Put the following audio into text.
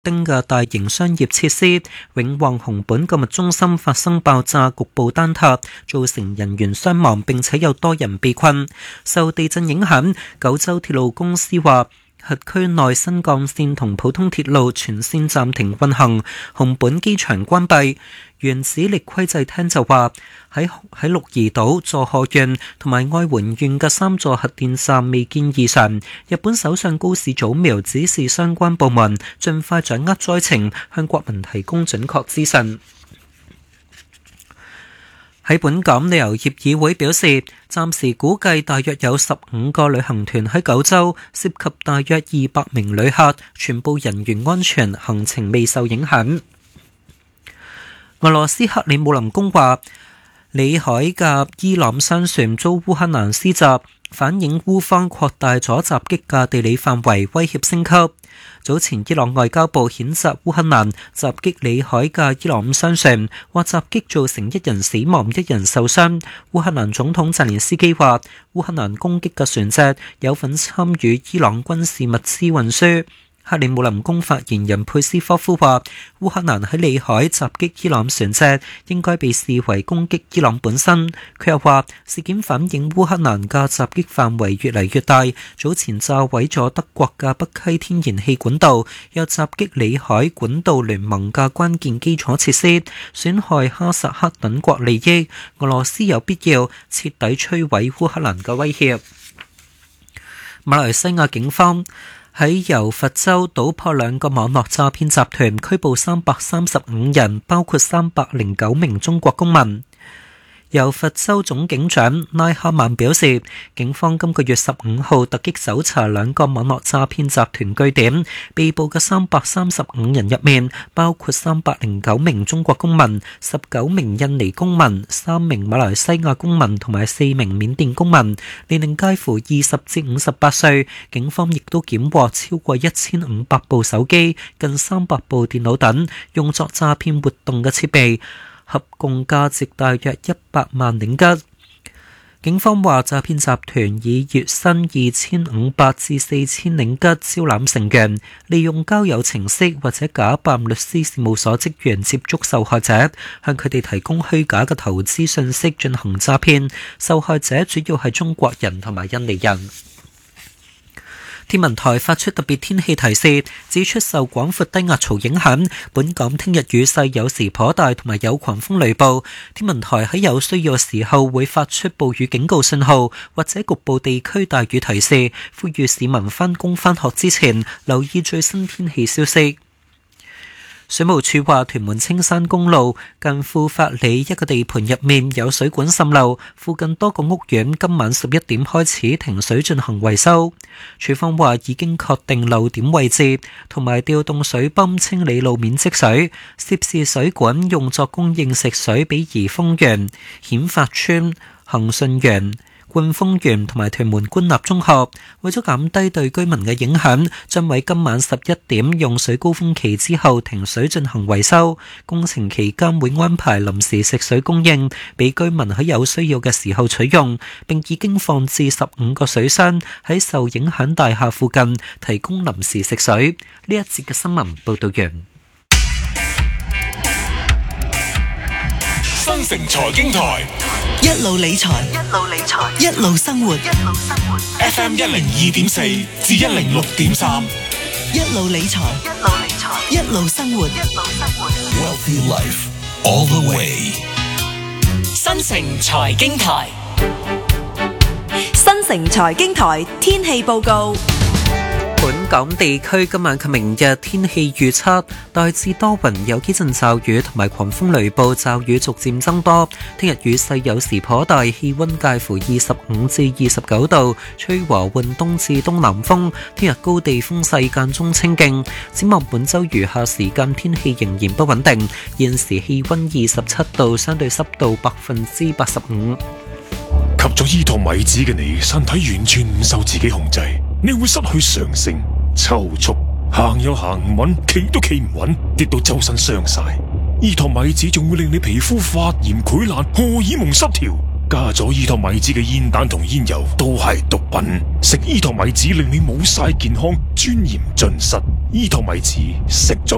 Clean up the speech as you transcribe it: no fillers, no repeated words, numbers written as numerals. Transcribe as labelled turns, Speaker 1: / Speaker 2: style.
Speaker 1: 丁嘅大型商業設施永旺紅本購物中心發生爆炸，局部坍塌，造成人員傷亡，並且有多人被困。受地震影響，九州鐵路公司話轄區內新幹線同普通鐵路全線暫停運行，紅本機場關閉。原子力規制廳就話喺鹿兒島、佐賀縣同埋愛媛縣嘅3座核電站未見異常。日本首相高市早苗指示相關部門盡快掌握災情，向國民提供準確資訊。喺本港，旅遊業議會表示，暫時估計大約有15個旅行團喺九州，涉及大約200名旅客，全部人員安全，行程未受影響。俄羅斯克里姆林宮話，里海嘅伊朗商船遭烏克蘭施襲，反映烏方擴大咗襲擊嘅地理範圍，威脅升級。早前伊朗外交部譴責烏克蘭襲擊里海嘅伊朗商船，話襲擊造成1人死亡、1人受傷。烏克蘭總統澤連斯基話，烏克蘭攻擊嘅船隻有份參與伊朗軍事物資運輸。克里姆林宮發言人佩斯科夫話，烏克蘭喺里海襲擊伊朗船隻應該被視為攻擊伊朗本身。佢又話，事件反映烏克蘭嘅襲擊範圍越嚟越大，早前炸毀咗德國嘅北溪天然氣管道，又襲擊里海管道聯盟嘅關鍵基礎設施，損害哈薩克等國利益。俄羅斯有必要徹底摧毀烏克蘭嘅威脅。馬來西亞警方喺柔佛州搗破2個網絡詐騙集團，拘捕335人，包括309名中國公民。柔佛州總警長拉哈曼表示，警方今個月15號突擊搜查2個網絡詐騙集團據點，被捕嘅335人入面，包括309名中國公民、19名印尼公民、3名馬來西亞公民同埋4名緬甸公民，年齡介乎20至58歲。警方亦都檢獲超過1500部手機、近300部電腦等用作詐騙活動嘅設備，合共價值大約100萬令吉。警方話，詐騙集團以月薪2500至4000令吉招攬成員，利用交友程式或者假扮律師事務所職員接觸受害者，向佢哋提供虛假嘅投資信息進行詐騙。受害者主要係中國人同埋印尼人。天文台發出特別天氣提示，指出受廣闊低壓槽影響，本港聽日雨勢有時頗大，同埋有狂風雷暴。天文台喺有需要嘅時候會發出暴雨警告信號，或者局部地區大雨提示，呼籲市民返工返學之前留意最新天氣消息。水務署話，屯門青山公路近富發里一個地盤入面有水管滲漏，附近多個屋苑今晚11點開始停水進行維修。署方話已經確定漏點位置，同埋調動水泵清理路面積水。涉事水管用作供應食水俾怡豐園、顯發村、恒順園、冠峰園同埋屯門官立中學。為咗減低對居民嘅影響，將喺今晚11點用水高峰期之後停水進行維修。工程期間會安排臨時食水供應，俾居民喺有需要嘅時候取用，並已經放置15個水箱喺受影響大廈附近提供臨時食水。呢一節嘅新聞報道完。
Speaker 2: 新城財經台，
Speaker 3: 一路理財，一路生活。
Speaker 2: FM 102.4至106.3，
Speaker 3: 一路理財，一路生活。
Speaker 2: Wealthy Life all the way。
Speaker 3: 新城財經台，新城財經台天氣報告。
Speaker 1: 本港地區今晚及明日天氣預測，大致多雲，有幾陣驟雨同埋狂風雷暴，驟雨逐漸增多。聽日雨勢有時頗大，氣溫介乎25至29度，吹和緩東至東南風。聽日高地風勢間中清勁。展望本週餘下時間天氣仍然不穩定。現時氣溫27度，相對濕度85%。
Speaker 2: 吸咗依托米子嘅你，身體完全唔受自己控制，你會失去常性、抽搐，行又行唔穩，企都企唔穩，跌到周身傷晒。依托米子仲會令你皮膚發炎、潰爛、荷爾蒙失調。加咗依托米子嘅煙彈同煙油都係毒品。食依托米子令你冇晒健康、尊嚴盡失。依托米子食咗